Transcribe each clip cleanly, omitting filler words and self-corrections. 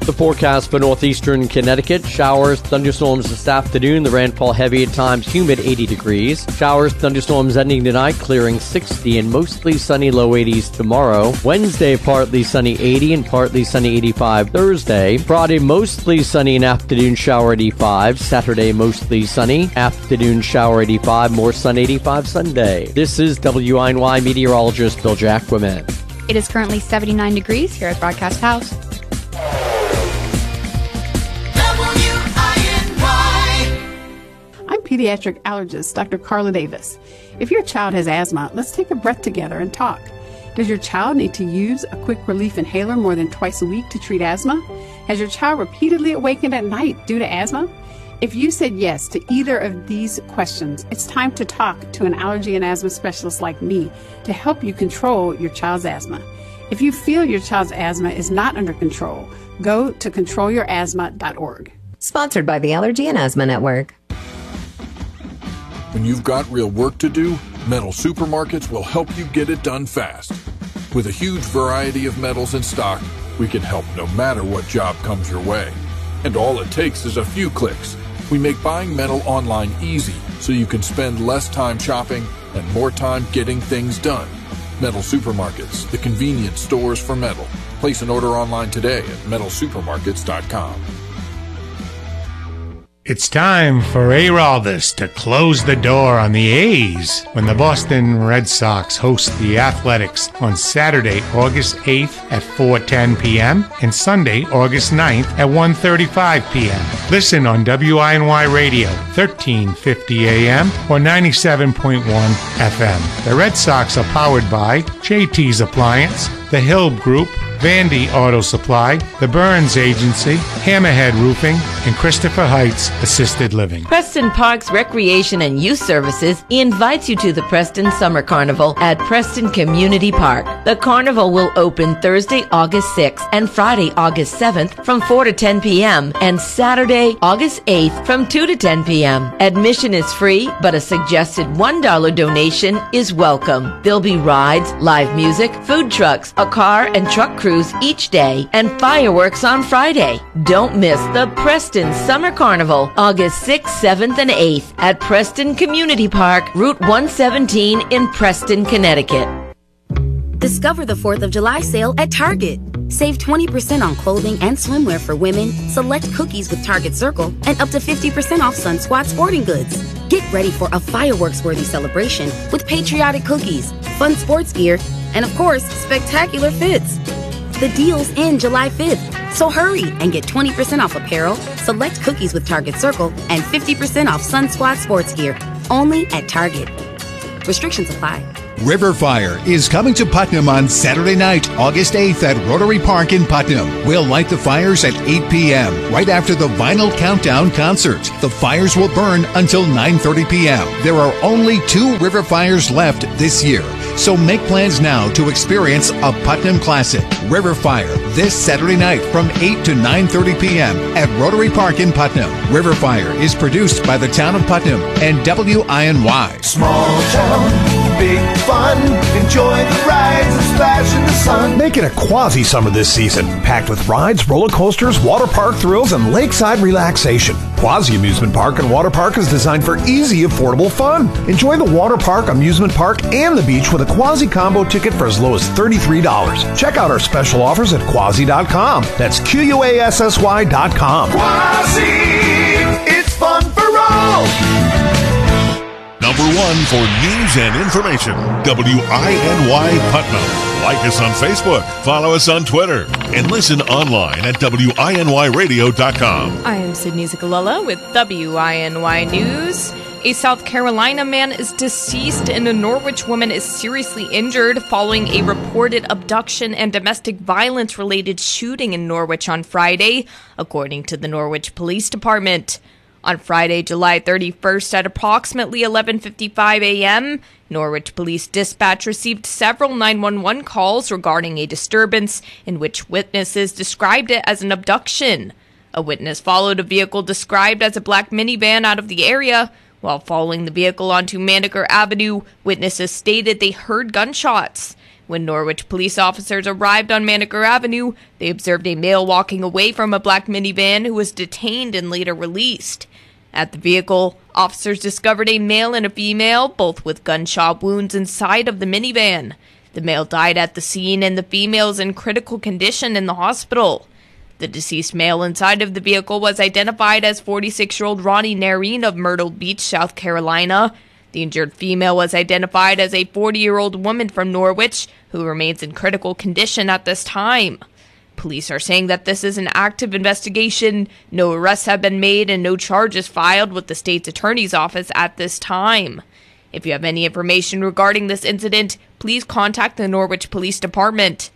The forecast for northeastern Connecticut: showers, thunderstorms this afternoon. The rainfall heavy at times, humid 80 degrees. Showers, thunderstorms ending tonight, clearing 60 and mostly sunny, low 80s tomorrow. Wednesday, partly sunny 80 and partly sunny 85 Thursday. Friday, mostly sunny and afternoon shower 85. Saturday, mostly sunny, afternoon shower 85, more sun 85 Sunday. This is WINY meteorologist Bill Jacquemin. It is currently 79 degrees here at Broadcast House. I'm pediatric allergist Dr. Carla Davis. If your child has asthma, let's take a breath together and talk. Does your child need to use a quick relief inhaler more than twice a week to treat asthma? Has your child repeatedly awakened at night due to asthma? If you said yes to either of these questions, it's time to talk to an allergy and asthma specialist like me to help you control your child's asthma. If you feel your child's asthma is not under control, go to controlyourasthma.org. Sponsored by the Allergy and Asthma Network. When you've got real work to do, Metal Supermarkets will help you get it done fast. With a huge variety of metals in stock, we can help no matter what job comes your way. And all it takes is a few clicks. We make buying metal online easy so you can spend less time shopping and more time getting things done. Metal Supermarkets, the convenient stores for metal. Place an order online today at metalsupermarkets.com. It's time for Araldus to close the door on the A's when the Boston Red Sox host the Athletics on Saturday, August 8th at 4:10 p.m. and Sunday, August 9th at 1:35 p.m. Listen on WINY Radio, 1350 a.m. or 97.1 FM. The Red Sox are powered by JT's Appliance, the Hill Group, Vandy Auto Supply, the Burns Agency, Hammerhead Roofing, and Christopher Heights Assisted Living. Preston Parks Recreation and Youth Services invites you to the Preston Summer Carnival at Preston Community Park. The carnival will open Thursday, August 6th and Friday, August 7th from 4 to 10 p.m. and Saturday, August 8th from 2 to 10 p.m. Admission is free, but a suggested $1 donation is welcome. There'll be rides, live music, food trucks, a car and truck crew each day, and fireworks on Friday. Don't miss the Preston Summer Carnival, August 6th, 7th, and 8th at Preston Community Park, Route 117 in Preston, Connecticut. Discover the 4th of July sale at Target. Save 20% on clothing and swimwear for women, select cookies with Target Circle, and up to 50% off Sun Squad sporting goods. Get ready for a fireworks-worthy celebration with patriotic cookies, fun sports gear, and of course, spectacular fits. The deal's end July 5th, so hurry and get 20% off apparel, select cookies with Target Circle, and 50% off Sun Squad sports gear, only at Target. Restrictions apply. River Fire is coming to Putnam on Saturday night, August 8th at Rotary Park in Putnam. We'll light the fires at 8 p.m. right after the Vinyl Countdown concert. The fires will burn until 9:30 p.m. There are only 2 river fires left this year, so make plans now to experience a Putnam classic. River Fire this Saturday night from 8 to 9:30 p.m. at Rotary Park in Putnam. River Fire is produced by the town of Putnam and WINY. Small town, big fun. Enjoy the rides and splash in the sun. Make it a quasi-summer this season, packed with rides, roller coasters, water park thrills, and lakeside relaxation. Quasi Amusement Park and Water Park is designed for easy, affordable fun. Enjoy the water park, amusement park, and the beach with a Quasi combo ticket for as low as $33. Check out our special offers at Quasi.com. That's QUASSY.com. Quasi, it's fun for all. Number 1 for news and information, WINY Putnam. Like us on Facebook, follow us on Twitter, and listen online at WINYradio.com. I am Sydney Zicolella with WINY News. A South Carolina man is deceased and a Norwich woman is seriously injured following a reported abduction and domestic violence-related shooting in Norwich on Friday, according to the Norwich Police Department. On Friday, July 31st at approximately 11:55 a.m., Norwich Police Dispatch received several 911 calls regarding a disturbance in which witnesses described it as an abduction. A witness followed a vehicle described as a black minivan out of the area. While following the vehicle onto Mandiger Avenue, witnesses stated they heard gunshots. When Norwich police officers arrived on Maneker Avenue, they observed a male walking away from a black minivan who was detained and later released. At the vehicle, officers discovered a male and a female, both with gunshot wounds inside of the minivan. The male died at the scene and the female is in critical condition in the hospital. The deceased male inside of the vehicle was identified as 46-year-old Ronnie Nareen of Myrtle Beach, South Carolina. The injured female was identified as a 40-year-old woman from Norwich who remains in critical condition at this time. Police are saying that this is an active investigation. No arrests have been made and no charges filed with the state's attorney's office at this time. If you have any information regarding this incident, please contact the Norwich Police Department.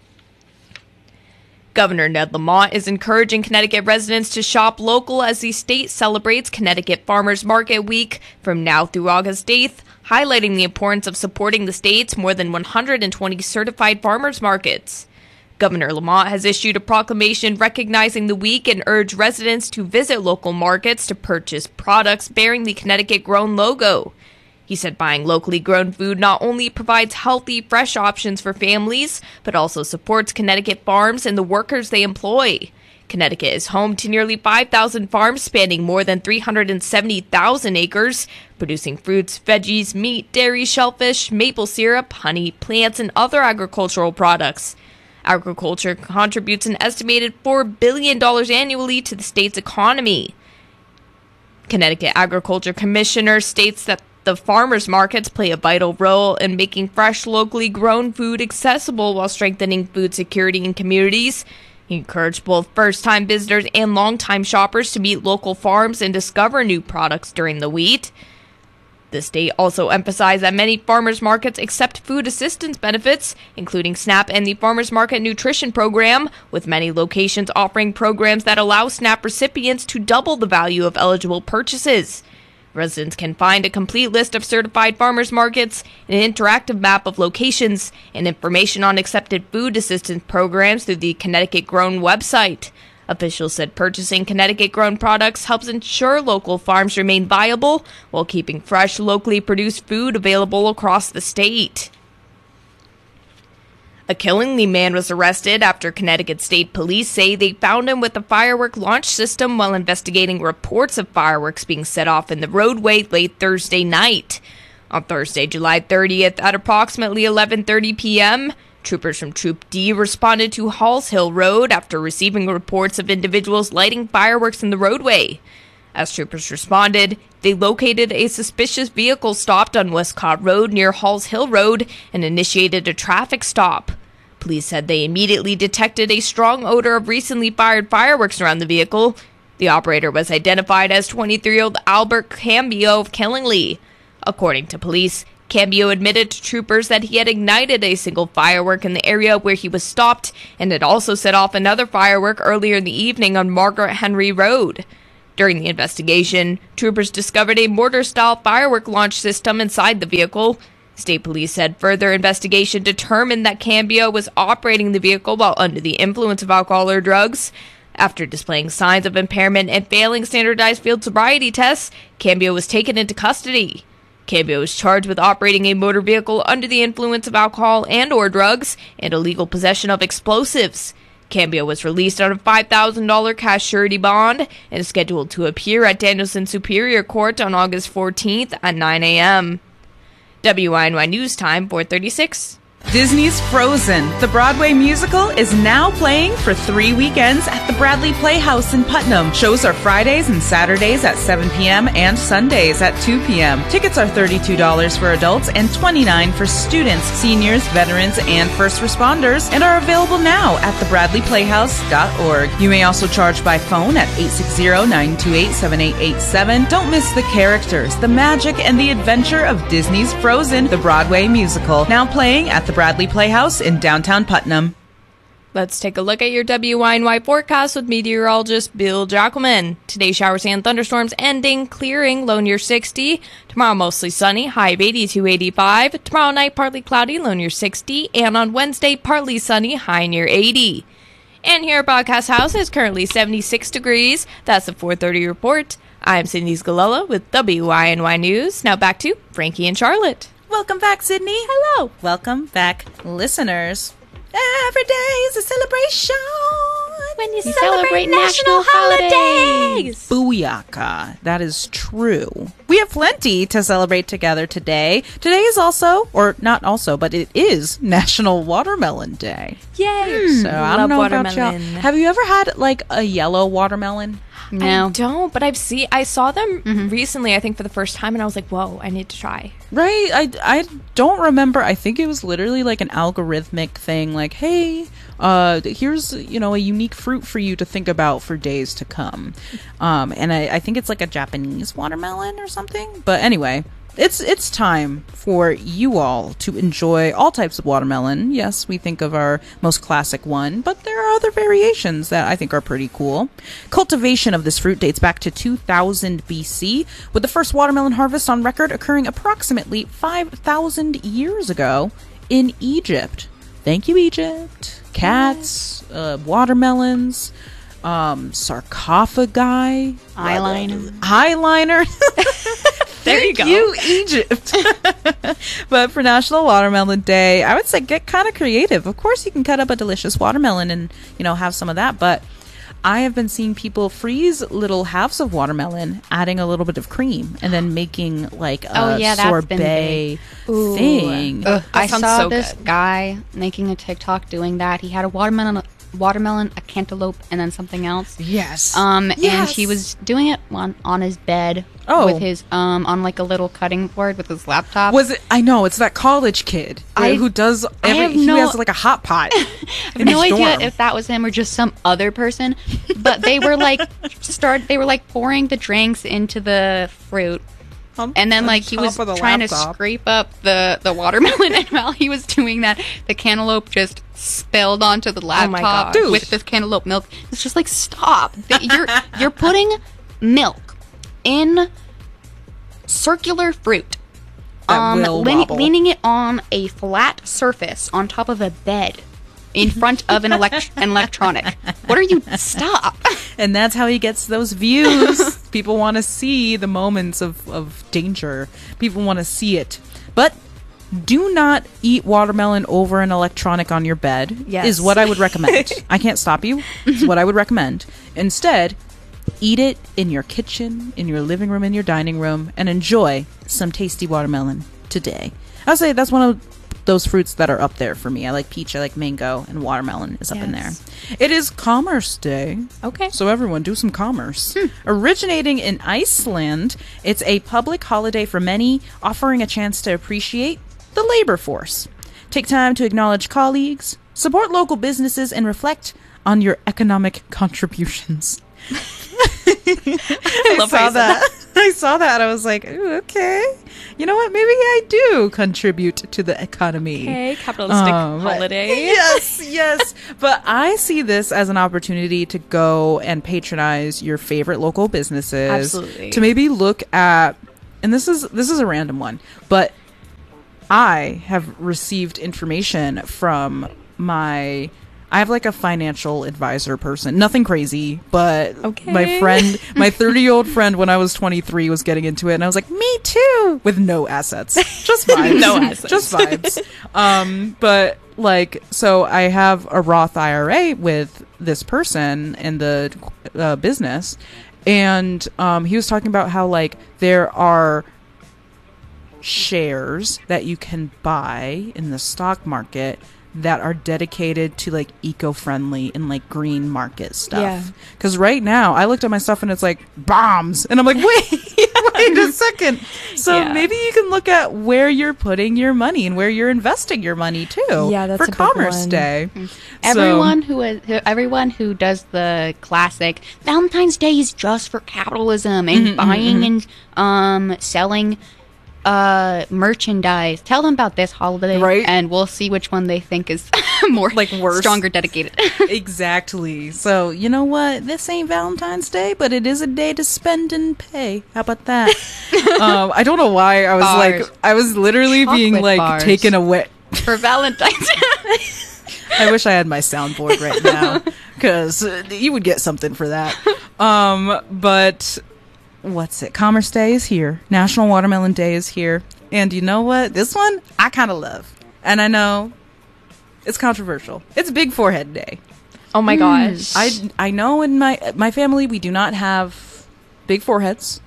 Governor Ned Lamont is encouraging Connecticut residents to shop local as the state celebrates Connecticut Farmers Market Week from now through August 8th, highlighting the importance of supporting the state's more than 120 certified farmers markets. Governor Lamont has issued a proclamation recognizing the week and urged residents to visit local markets to purchase products bearing the Connecticut Grown logo. He said buying locally grown food not only provides healthy, fresh options for families, but also supports Connecticut farms and the workers they employ. Connecticut is home to nearly 5,000 farms spanning more than 370,000 acres, producing fruits, veggies, meat, dairy, shellfish, maple syrup, honey, plants, and other agricultural products. Agriculture contributes an estimated $4 billion annually to the state's economy. Connecticut Agriculture Commissioner states that the farmers markets play a vital role in making fresh, locally grown food accessible while strengthening food security in communities. He encouraged both first-time visitors and long-time shoppers to meet local farms and discover new products during the week. The state also emphasized that many farmers markets accept food assistance benefits, including SNAP and the Farmers Market Nutrition Program, with many locations offering programs that allow SNAP recipients to double the value of eligible purchases. Residents can find a complete list of certified farmers markets, an interactive map of locations, and information on accepted food assistance programs through the Connecticut Grown website. Officials said purchasing Connecticut Grown products helps ensure local farms remain viable while keeping fresh, locally produced food available across the state. A Killingly man was arrested after Connecticut State Police say they found him with a firework launch system while investigating reports of fireworks being set off in the roadway late Thursday night. On Thursday, July 30th, at approximately 11:30 p.m., troopers from Troop D responded to Halls Hill Road after receiving reports of individuals lighting fireworks in the roadway. As troopers responded, they located a suspicious vehicle stopped on Westcott Road near Halls Hill Road and initiated a traffic stop. Police said they immediately detected a strong odor of recently fired fireworks around the vehicle. The operator was identified as 23-year-old Albert Cambio of Killingly. According to police, Cambio admitted to troopers that he had ignited a single firework in the area where he was stopped and had also set off another firework earlier in the evening on Margaret Henry Road. During the investigation, troopers discovered a mortar-style firework launch system inside the vehicle. State police said further investigation determined that Cambio was operating the vehicle while under the influence of alcohol or drugs. After displaying signs of impairment and failing standardized field sobriety tests, Cambio was taken into custody. Cambio was charged with operating a motor vehicle under the influence of alcohol and or drugs and illegal possession of explosives. Cambio was released on a $5,000 cash surety bond and is scheduled to appear at Danielson Superior Court on August 14th at 9 a.m. WINY News Time, 4:36. Disney's Frozen, the Broadway musical, is now playing for 3 weekends at the Bradley Playhouse in Putnam. Shows are Fridays and Saturdays at 7 p.m. and Sundays at 2 p.m. Tickets are $32 for adults and $29 for students, seniors, veterans, and first responders, and are available now at thebradleyplayhouse.org. You may also charge by phone at 860-928-7887. Don't miss the characters, the magic, and the adventure of Disney's Frozen, the Broadway musical, now playing at the Bradley Playhouse in downtown Putnam. Let's take a look at your WINY forecast with meteorologist Bill Jackelman. Today, showers and thunderstorms ending, clearing, low near 60. Tomorrow, mostly sunny, high of 80 to 85. Tomorrow night, partly cloudy, low near 60. And on Wednesday, partly sunny, high near 80. And here at Broadcast House, it's currently 76 degrees. That's the 4:30 report. I'm Cindy Scalella with WINY News. Now back to Frankie and Charlotte. Welcome back, Sydney. Hello. Welcome back, listeners. Every day is a celebration. When you celebrate national holidays. Booyaka. That is true. We have plenty to celebrate together today. Today is also, or not also, but it is National Watermelon Day. Yay. So I don't know about y'all. Have you ever had like a yellow watermelon? No. I don't, but I saw them recently, I think, for the first time, and I was like, whoa, I need to try. Right? I don't remember. I think it was literally like an algorithmic thing, like, hey, here's, a unique fruit for you to think about for days to come. And I think it's like a Japanese watermelon or something. But anyway, it's time for you all to enjoy all types of watermelon. Yes, we think of our most classic one, but there are other variations that I think are pretty cool. Cultivation of this fruit dates back to 2000 BC, with the first watermelon harvest on record occurring approximately 5,000 years ago in Egypt. Thank you, Egypt. Cats, watermelons, sarcophagi, eyeliner. There you go. You, Egypt. But for National Watermelon Day, I would say get kind of creative. Of course, you can cut up a delicious watermelon and, have some of that. But I have been seeing people freeze little halves of watermelon, adding a little bit of cream, and then making like a sorbet thing. I saw this guy making a TikTok doing that. He had a watermelon, a cantaloupe, and then something else. Yes. And he was doing it on his bed with his on like a little cutting board with his laptop. Was it? I know it's that college kid who does he has like a hot pot. I have no idea if that was him or just some other person, but they were like pouring the drinks into the fruit. And then like he was trying to scrape up the watermelon, and while he was doing that, the cantaloupe just spilled onto the laptop with the cantaloupe milk. It's just like, stop. You're putting milk in circular fruit, leaning it on a flat surface on top of a bed in front of an electronic. What are you? Stop. And that's how he gets those views. People want to see the moments of danger. People want to see it. But do not eat watermelon over an electronic on your bed, is what I would recommend. I can't stop you. It's what I would recommend. Instead, eat it in your kitchen, in your living room, in your dining room, and enjoy some tasty watermelon today. I'll say that's one of those fruits that are up there for me. I like peach, I like mango, and watermelon is up in there. It is Commerce Day. Okay. So everyone do some commerce. Originating in Iceland, it's a public holiday for many, offering a chance to appreciate the labor force. Take time to acknowledge colleagues, support local businesses, and reflect on your economic contributions. I saw that. I was like, ooh, okay. You know what? Maybe I do contribute to the economy. Okay, capitalistic holiday. Yes. But I see this as an opportunity to go and patronize your favorite local businesses. Absolutely. To maybe look at, and this is a random one, but I have received information from I have like a financial advisor person. Nothing crazy, but my friend, my 30-year-old friend when I was 23 was getting into it, and I was like, me too, with no assets. Just vibes. No assets. Just vibes. But like, so I have a Roth IRA with this person in the business, and he was talking about how like there are shares that you can buy in the stock market that are dedicated to like eco-friendly and like green market stuff. Because right now I looked at my stuff and it's like bombs, and I'm like, wait a second. So maybe you can look at where you're putting your money and where you're investing your money too. Yeah, that's for Commerce Day. Everyone who does the classic Valentine's Day is just for capitalism and buying and selling merchandise. Tell them about this holiday, right? And we'll see which one they think is more like worse, stronger, dedicated. Exactly. So you know what? This ain't Valentine's Day, but it is a day to spend and pay. How about that? I don't know why I was literally chocolate being like taken away for Valentine's. I wish I had my soundboard right now, because you would get something for that. But what's it? Commerce Day is here. National Watermelon Day is here. And you know what? This one I kind of love. And I know it's controversial. It's Big Forehead Day. Oh my gosh. I know in my family we do not have big foreheads.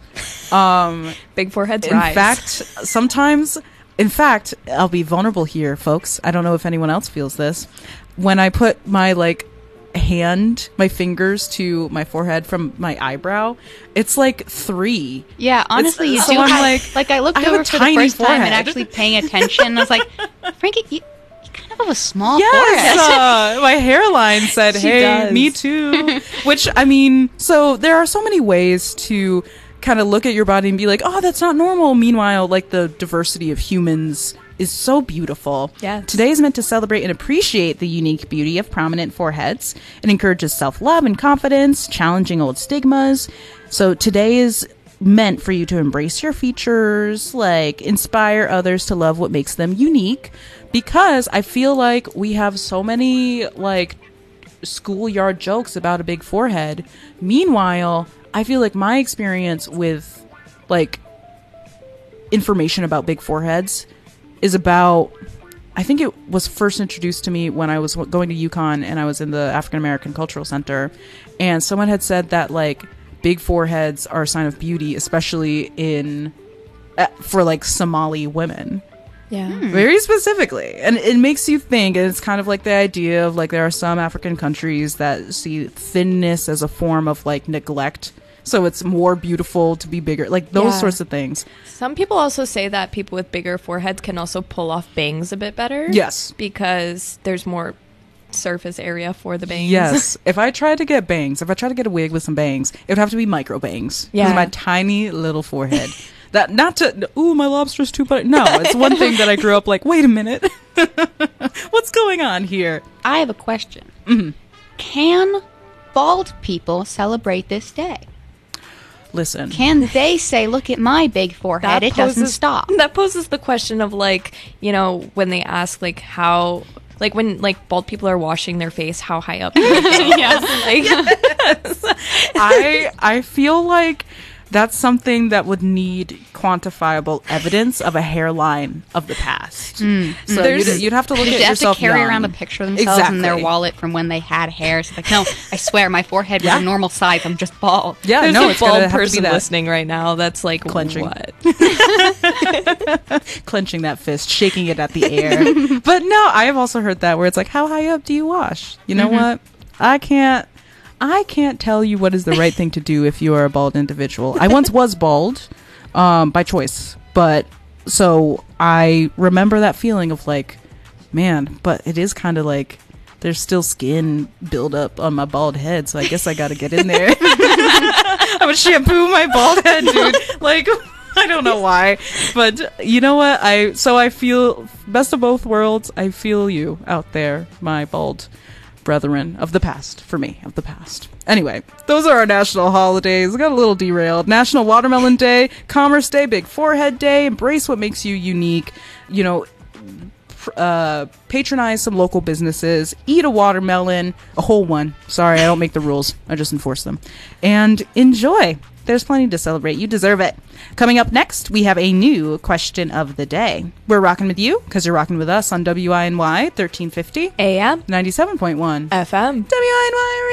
Big foreheads rise. In fact, I'll be vulnerable here, folks. I don't know if anyone else feels this. When I put my my fingers to my forehead from my eyebrow, it's like 3. Yeah, honestly, you do have, I looked over for the first time and actually paying attention, and I was like, Frankie, you kind of have a small forehead. My hairline said, hey, does. Me too. Which, I mean, so there are so many ways to kind of look at your body and be like, oh, that's not normal. Meanwhile, the diversity of humans is so beautiful. Yes. Today is meant to celebrate and appreciate the unique beauty of prominent foreheads. It encourages self-love and confidence, challenging old stigmas. So today is meant for you to embrace your features, inspire others to love what makes them unique. Because I feel like we have so many, schoolyard jokes about a big forehead. Meanwhile, I feel like my experience with, information about big foreheads is about, I think it was first introduced to me when I was going to UConn and I was in the African American Cultural Center, and someone had said that big foreheads are a sign of beauty, especially for Somali women. Yeah. Very specifically. And it makes you think, and it's kind of the idea of there are some African countries that see thinness as a form of neglect. So it's more beautiful to be bigger, those sorts of things. Some people also say that people with bigger foreheads can also pull off bangs a bit better. Yes. Because there's more surface area for the bangs. Yes. If I tried to get a wig with some bangs, it would have to be micro bangs. Yeah. Because of my tiny little forehead. My lobster's too buttery. No, it's one thing that I grew up wait a minute. What's going on here? I have a question. Mm-hmm. Can bald people celebrate this day? Listen. Can they say, look at my big forehead, it doesn't stop? That poses the question of when they ask how, when bald people are washing their face, how high up? Yes. I feel like that's something that would need quantifiable evidence of a hairline of the past. So you'd have to look at yourself. They have to carry around a picture of themselves in their wallet from when they had hair. So no, I swear my forehead was a normal size. I'm just bald. Yeah, there's no, a bald person listening right now. That's clenching. What? Clenching that fist, shaking it at the air. But no, I have also heard that where it's how high up do you wash? You know what? I can't tell you what is the right thing to do if you are a bald individual. I once was bald, by choice, but so I remember that feeling of man, but it is kind of there's still skin buildup on my bald head, so I guess I gotta get in there. I would shampoo my bald head, dude. I don't know why, but you know what? I feel best of both worlds. I feel you out there, my bald brethren of the past, for me, of the past. Anyway, those are our national holidays. We got a little derailed. National Watermelon Day, Commerce Day, Big Forehead Day, embrace what makes you unique. Patronize some local businesses, eat a watermelon, a whole one. Sorry, I don't make the rules. I just enforce them. And enjoy. There's plenty to celebrate. You deserve it. Coming up next, we have a new question of the day. We're rocking with you because you're rocking with us on WINY 1350 AM 97.1 FM WINY